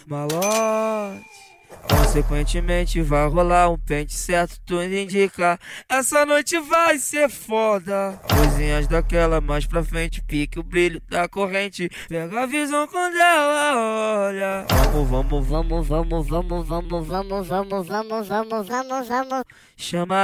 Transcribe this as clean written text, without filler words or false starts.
malote. Consequentemente vai rolar um pente certo, tudo indica. Essa noite vai ser foda. Coisinhas daquela mais pra frente, pique o brilho da corrente. Pega a visão quando ela olha. Vamos. Chama